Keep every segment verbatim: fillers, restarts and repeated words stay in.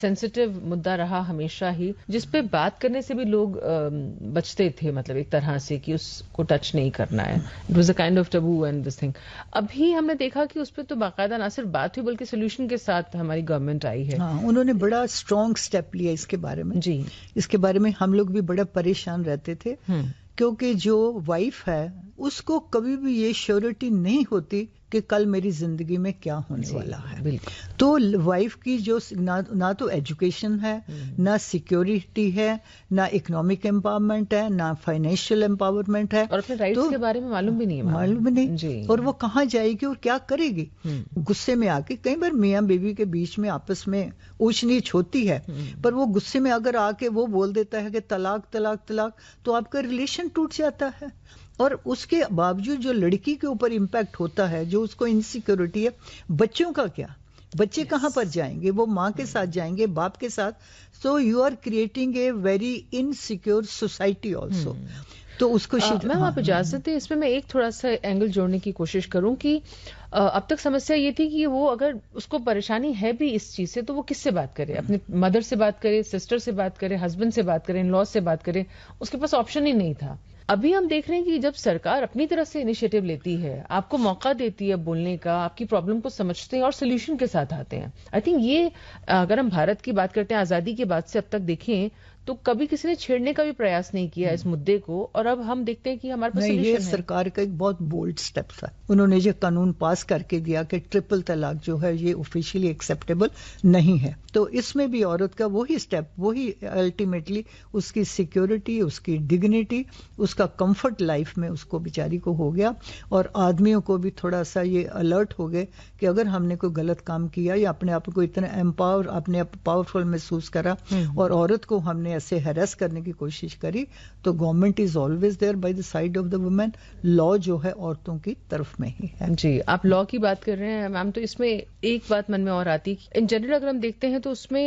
Sensitive مدعا رہا ہمیشہ ہی، جس پہ بات کرنے سے بھی لوگ بچتے تھے، مطلب ایک طرح سے کہ اس کو ٹچ نہیں کرنا ہے. It was a kind of taboo and this thing. ابھی ہم نے دیکھا کہ اس پہ تو باقاعدہ نہ صرف بات ہوئی بلکہ سولوشن کے ساتھ ہماری گورنمنٹ آئی ہے. ہاں، انہوں نے بڑا اسٹرانگ اسٹیپ لیا اس کے بارے میں. جی، اس کے بارے میں ہم لوگ بھی بڑا پریشان رہتے تھے، کیونکہ جو وائف ہے اس کو کبھی بھی یہ شیورٹی نہیں ہوتی کہ کل میری زندگی میں کیا ہونے والا ہے. تو وائف کی جو نہ تو ایجوکیشن ہے، نہ سیکیورٹی ہے، نہ اکنامک امپاورمنٹ ہے، نہ فائنینشیل امپاورمنٹ ہے، اور اپنے رائٹس کے بارے میں معلوم بھی نہیں ہے. معلوم بھی نہیں، اور وہ کہاں جائے گی اور کیا کرے گی. غصے میں آ کے کئی بار میاں بیوی کے بیچ میں آپس میں اونچ نیچ ہوتی ہے، پر وہ غصے میں اگر آ کے وہ بول دیتا ہے کہ طلاق طلاق طلاق، تو آپ کا ریلیشن ٹوٹ جاتا ہے. اور اس کے باوجود جو لڑکی کے اوپر امپیکٹ ہوتا ہے، جو اس کو انسیکیورٹی ہے، بچوں کا کیا؟ بچے کہاں پر جائیں گے؟ وہ ماں کے ساتھ جائیں گے، باپ کے ساتھ. So you are creating a very insecure society also. تو اس کو میم آپ اجازت دیں، اس میں میں ایک تھوڑا سا اینگل جوڑنے کی کوشش کروں کہ اب تک سمسیا یہ تھی کہ وہ اگر اس کو پریشانی ہے بھی اس چیز سے تو وہ کس سے بات کرے؟ اپنے مدر سے بات کرے، سسٹر سے بات کرے، ہسبینڈ سے بات کرے، ان لاز سے بات کرے. اس کے پاس آپشن ہی نہیں تھا. ابھی ہم دیکھ رہے ہیں کہ جب سرکار اپنی طرف سے انیشیٹو لیتی ہے، آپ کو موقع دیتی ہے بولنے کا، آپ کی پرابلم کو سمجھتے ہیں اور سولوشن کے ساتھ آتے ہیں. آئی تھنک یہ اگر ہم بھارت کی بات کرتے ہیں، آزادی کے بعد سے اب تک دیکھیں تو کبھی کسی نے چھیڑنے کا بھی پریاس نہیں کیا اس مدعے کو، اور اب ہم دیکھتے ہیں کہ ہمارے پاس سولوشن ہے. یہ سرکار کا ایک بہت بولڈ سٹیپ تھا. انہوں نے یہ قانون پاس کر کے دیا کہ ٹرپل طلاق جو ہے یہ آفیشیلی ایکسیپٹیبل نہیں ہے. تو اس میں بھی عورت کا وہی سٹیپ، وہی الٹیمیٹلی اس کی سیکیورٹی، اس کی ڈگنیٹی، اس کا کمفرٹ لائف میں اس کو بیچاری کو ہو گیا. اور آدمیوں کو بھی تھوڑا سا یہ الرٹ ہو گئے کہ اگر ہم نے کوئی غلط کام کیا یا اپنے آپ کو اتنا امپاور، اپنے آپ پاورفل محسوس کرا اور عورت کو ہم نے ایسے ہیرس کرنے کی کوشش کری، تو government is always there by the side of the woman. لا جو ہے عورتوں کی طرف میں ہی ہے. جی، آپ لا کی بات کر رہے ہیں میم، تو اس میں ایک بات من میں اور آتی، ان جنرل اگر ہم دیکھتے ہیں تو اس میں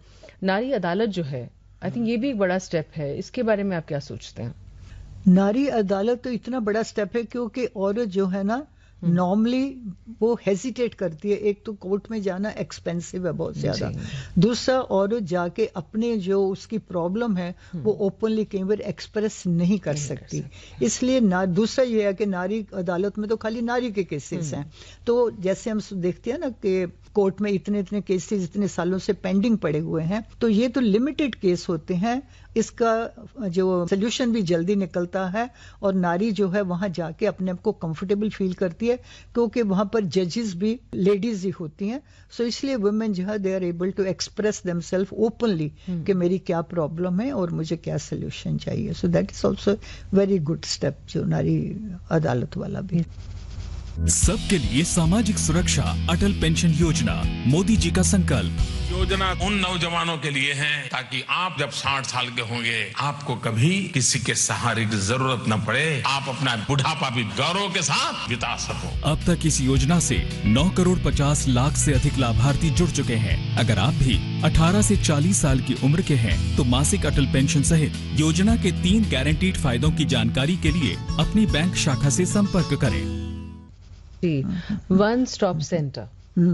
ناری عدالت جو ہے، آئی تھنک یہ بھی ایک بڑا اسٹیپ ہے. اس کے بارے میں آپ کیا سوچتے ہیں؟ ناری عدالت تو اتنا بڑا سٹیپ ہے کیونکہ عورت جو ہے نا نارملی وہ ہیزیٹیٹ کرتی ہے. ایک تو کورٹ میں جانا ایکسپینسو ہے بہت زیادہ، دوسرا عورت جا کے اپنے جو اس کی پرابلم ہے وہ اوپنلی کئی بار ایکسپریس نہیں کر سکتی. اس لیے دوسرا یہ ہے کہ ناری عدالت میں تو خالی ناری کے کیسز ہیں. تو جیسے ہم دیکھتے ہیں نا کہ کورٹ میں اتنے اتنے کیسز اتنے سالوں سے پینڈنگ پڑے ہوئے ہیں، تو یہ تو لمیٹڈ کیس ہوتے ہیں. اس کا جو سولوشن بھی جلدی نکلتا ہے اور ناری جو ہے وہاں جا کے اپنے آپ کو کمفرٹیبل فیل کرتی ہے، کیونکہ وہاں پر ججز بھی لیڈیز ہی ہوتی ہیں. سو اس لیے ویمن جو ہے they are able to express them self openly کہ میری کیا پرابلم ہے اور مجھے کیا سولوشن چاہیے. So that is also very good step جو ناری عدالت والا بھی. سب کے لیے ساماجک سرکشا اٹل پینشن یوجنا، مودی جی کا سنکلپ. یوجنا ان نوجوانوں کے لیے ہے تاکہ آپ جب ساٹھ سال کے ہوں گے آپ کو کبھی کسی کے سہارے کی ضرورت نہ پڑے، آپ اپنا بڑھاپا بھی گورو کے ساتھ بتا سکو. اب تک اس یوجنا سے نو کروڑ پچاس لاکھ سے ادھک لابھارتی جڑ چکے ہیں. اگر آپ بھی اٹھارہ سے چالیس سال کی عمر کے ہیں تو ماسک اٹل پینشن سہت یوجنا کے تین گارنٹیڈ فائدوں کی جانکاری کے لیے اپنی بینک شاخا سے سمپرک کریں. جی، ون اسٹاپ سینٹر.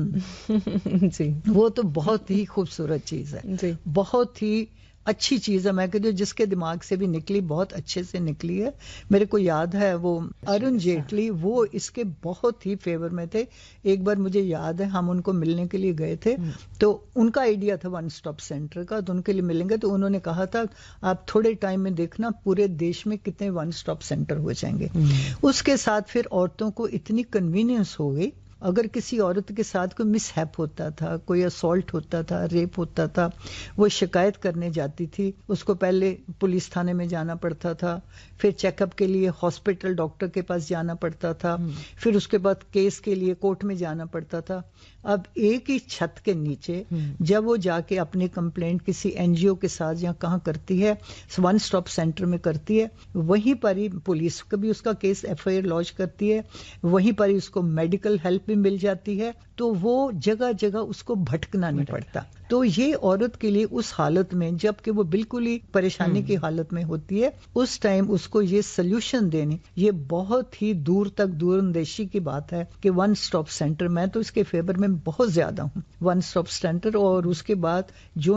جی، وہ تو بہت ہی خوبصورت چیز ہے. جی، بہت ہی اچھی چیز ہے. میں کہتی ہوں جس کے دماغ سے بھی نکلی بہت اچھے سے نکلی ہے. میرے کو یاد ہے وہ ارون جیٹلی وہ اس کے بہت ہی فیور میں تھے. ایک بار مجھے یاد ہے ہم ان کو ملنے کے لیے گئے تھے، تو ان کا آئیڈیا تھا ون اسٹاپ سینٹر کا، تو ان کے لیے ملیں گے. تو انہوں نے کہا تھا آپ تھوڑے ٹائم میں دیکھنا پورے دیش میں کتنے ون اسٹاپ سینٹر ہو جائیں گے. اس کے ساتھ پھر عورتوں کو اتنی کنوینئنس ہو گئی. اگر کسی عورت کے ساتھ کوئی مس ہیپ ہوتا تھا، کوئی اسالٹ ہوتا تھا، ریپ ہوتا تھا، وہ شکایت کرنے جاتی تھی. اس کو پہلے پولیس تھانے میں جانا پڑتا تھا، پھر چیک اپ کے لیے ہاسپٹل ڈاکٹر کے پاس جانا پڑتا تھا، پھر اس کے بعد کیس کے لیے کورٹ میں جانا پڑتا تھا. اب ایک ہی چھت کے نیچے جب وہ جا کے اپنی کمپلینٹ کسی این جی او کے ساتھ یا کہاں کرتی ہے، ون اسٹاپ سینٹر میں کرتی ہے، وہیں پر ہی پولیس کبھی اس کا case F I R launch کرتی ہے، وہیں پر ہی اس کو میڈیکل ہیلپ بھی مل جاتی ہے تو وہ جگہ جگہ اس کو بھٹکنا نہیں پڑتا. تو یہ عورت کے لیے اس حالت میں جب کہ وہ بالکل ہی پریشانی کی حالت میں ہوتی ہے اس ٹائم اس کو یہ سلیوشن دینی یہ بہت ہی دور تک دور اندیشی کی بات ہے کہ ون سٹاپ سینٹر میں تو اس کے فیور میں بہت زیادہ ہوں. ون سٹاپ سینٹر اور اس کے بعد جو